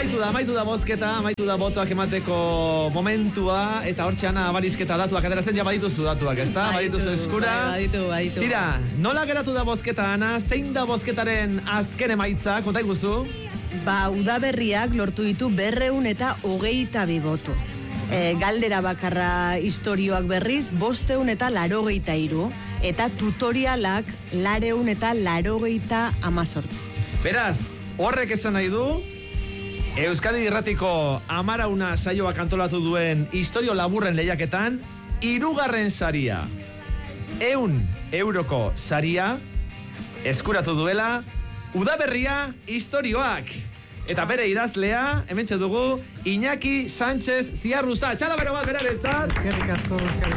Amaitu da bozketa, amaitu da botoak emateko momentua, eta hortxean abarizketa datuak ateratzen ja badituzu datuak, ezta? Badituzu eskura. Baditu. Tira, nola geratu da bozketa, Ana? Zein da bozketaren azken emaitza? Konta iguzu? Udaberriak lortu ditu 222 boto. Galdera bakarra istorioak berriz 583 eta tutorialak 488. Beraz, horrek esan nahi du Euskadi Irratiko Amarauna saioak antolatu duen istorio laburren lehiaketan 3. saria 100 euroko saria eskuratu duela Udaberria istorioak. Eta bere idazlea, hementxe dugu, Iñaki Sánchez Ziarrusta. Txala bero bat berarentzat. Eskerrik asko.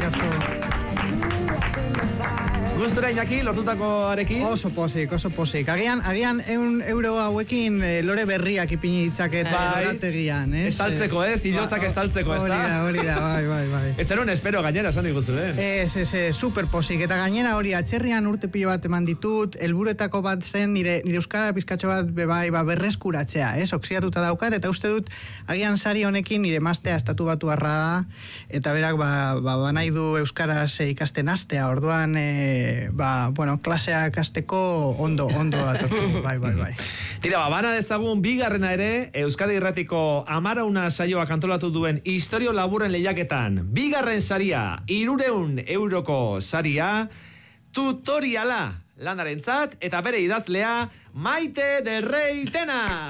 Gustura, Iñaki, lortutakoarekin? Oso posik. Agian 100 euro hauekin lore berriak ipini ditzaket lorategian, ez? Estaltzeko, ez? Ilotzak estaltzeko, ez da? Hori da, bai. Ez zenun espero gainera, esan iguzu, super posik. Eta gainera hori atzerrian urte pilo bat eman ditut, helburuetako bat zen nire euskara pizkatxo bat berreskuratzea, ez? Oxiatuta daukat, eta uste dut agian sari honekin nire mastea estatu batu harra da, eta berak banai du euskaraz ikasten astea, orduan klaseak hasteko ondo datortu, bai. Tira, bana dezagun bigarrena ere, Euskadi Irratiko Amarauna saioak antolatu duen istorio laburren lehiaketan. 2. saria, 300 euroko saria, tutoriala lanarentzat, eta bere idazlea, Maite del Rey Tena.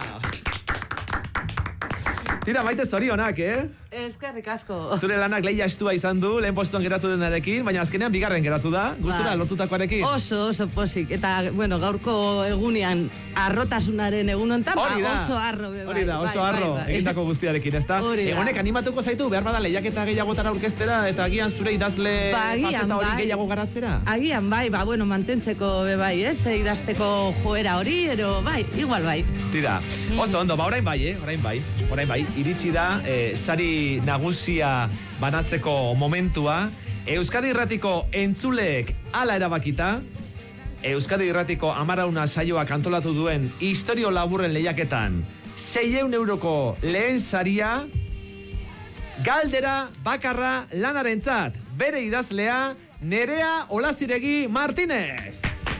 Tira, Maite, zorionak, Eskerrik asko. Zure lanak lehia estua izan du, lehen postuan geratu denarekin, baina azkenean 2. geratu da. Gustura, lortutakoarekin? Oso posik. Eta, gaurko egunean arrotasunaren egun hontan, oso harro. Hori da, oso harro egindako guztiarekin, ezta? Honek animatuko zaitu, behar bada lehiaketa gehiagotara aurkeztera, eta agian zure idazle faceta hori gehiago garatzera? Agian, mantentzeko bai, idazteko joera hori, ero igual bai. Tira, oso ondo, orain bai, iritsi da, sari nagusia banatzeko momentua. Euskadi Irratiko entzuleek hala erabakita, Euskadi Irratiko Amarauna saioak antolatu duen istorio laburren lehiaketan 600 euroko lehen saria, galdera bakarra lanarentzat, bere idazlea Nerea Olaziregi Martínez.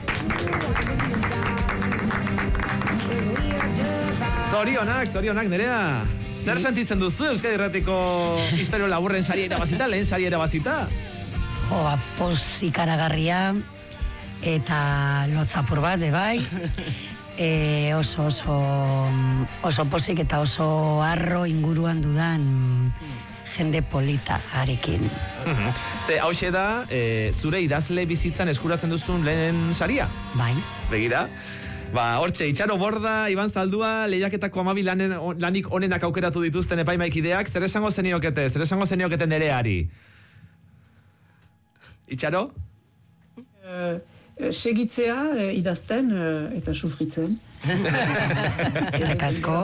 Zorionak, Nerea. Zer sentitzen duzu Euskadi Irratiko istorio laburren saria irabazita, lehen saria irabazita? Pozik aragarria eta lotzapur bat, bai. Oso pozik eta oso harro inguruan dudan jende polita arekin. Hauxe da, zure idazle bizitzan eskuratzen duzun lehen saria? Bai. Begira? Hortxe, Itxaro Borda, Iban Zaldua, lehiaketako 12 lanik onenak aukeratu dituzten epaimaikideak, zer esango zeniokete Nereari? Itxaro? Segitzea idazten eta sufritzen. Asko.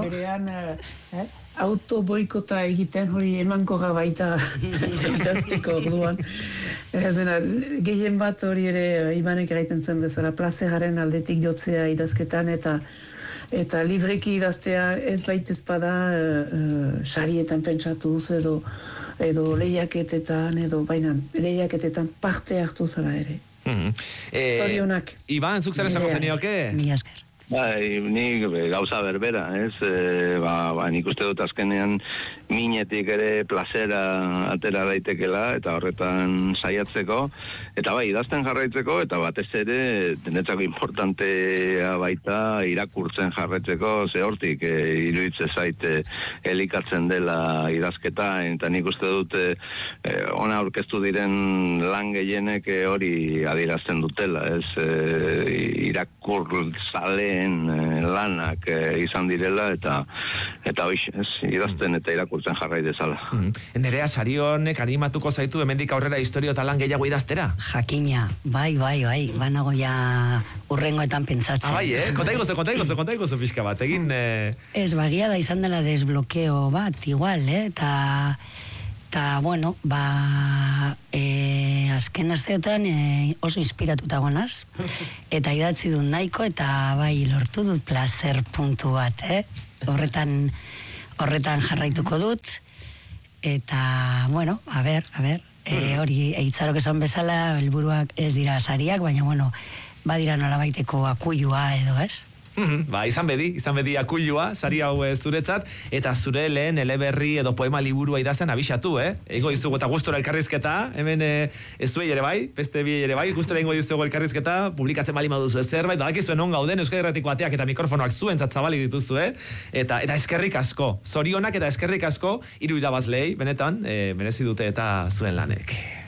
Autoboikota egiten hori emanko baita idazteko orduan. Gehien bat hori ere Ibanek eraiten zen bezala, plazeraren aldetik jotzea idazketan eta libreki idaztea ez baitezpada sarietan pentsatuz edo lehiaketetan baina lehiaketetan parte hartu zara ere. Zorionak. Iban, zuk zer esango zenioke? Mila esker. Nik gauza berbera, ez? Nik uste dut azkenean minetik ere plazera atera daitekela, eta horretan saiatzeko, eta idazten jarraitzeko, eta batez ere denetzako importantea baita irakurtzen jarraitzeko, ze hortik iruditze zaite elikatzen dela idazketa, eta nik uste dut ona aurkeztu diren lan gehienek hori adierazten dutela, ez? Irakurtzaleen lanak izan direla, eta hoiz, idazten eta irakurtzen jarrai dezala. Nerea, sari honek animatuko zaitu hemendik aurrera historio eta lan gehiago idaztera? Jakina, bai, banago ja urrengoetan pentsatzen. Konta iguzu pixka bat, egin... Ez, bagia da izan dela desblokeo bat, igual, eta bueno, azken asteotan oso inspiratuta gonaz, eta idatzi dut nahiko, eta lortu dut placer puntu bat, horretan horretan jarraituko dut, eta, bueno, a ber, hori eitzarok esan bezala, helburuak ez dira sariak, baina, bueno, badira nolabaiteko akuilua edo, ez? Ba, izan bedi akuilua, sari hau zuretzat, eta zure lehen eleberri edo poema liburua idazten abixatu, Ego izugu eta gustora elkarrizketa, hemen ez zuei ere bai, beste bi ere bai, gustora ingo dizugu elkarrizketa, publikatzen bali maduzu zerbait, badakizuen on gauden, Euskadi Irratiko ateak eta mikrofonoak zuentzat zabalik dituzu, eta eskerrik asko, zorionak eta eskerrik asko, hiru irabazlei, benetan, merezi dute eta zuen lanek.